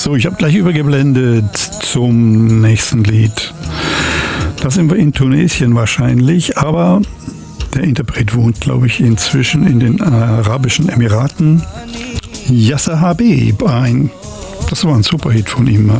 So, ich habe gleich übergeblendet zum nächsten Lied. Da sind wir in Tunesien wahrscheinlich, aber der Interpret wohnt, glaube ich, inzwischen in den Arabischen Emiraten. Yasser Habib, das war ein Superhit von ihm.